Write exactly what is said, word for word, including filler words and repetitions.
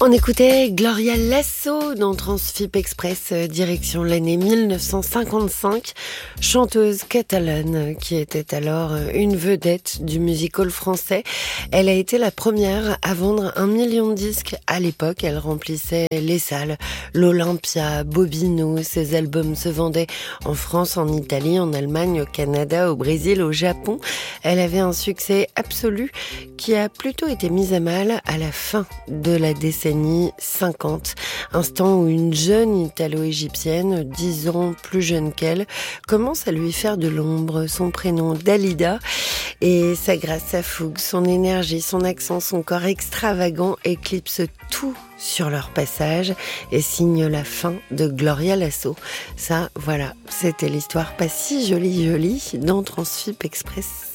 On écoutait Gloria Lasso dans Transfip Express, euh, direction l'année mille neuf cent cinquante-cinq, chanteuse catalane qui était alors euh, une vedette du music-hall français. Elle a été la première à vendre un million de disques à l'époque. Elle remplissait les salles, l'Olympia, Bobino. Ses albums se vendaient en France, en Italie, en Allemagne, au Canada, au Brésil, au Japon. Elle avait un succès absolu qui a plutôt été mis à mal à la fin de la décennie cinquante, instant où une jeune italo-égyptienne, dix ans plus jeune qu'elle, commence à lui faire de l'ombre. Son prénom, Dalida, et sa grâce, sa fougue, son énergie, son accent, son corps extravagant éclipsent tout sur leur passage et signe la fin de Gloria Lasso. Ça, voilà, c'était l'histoire pas si jolie jolie dans Transfip Express.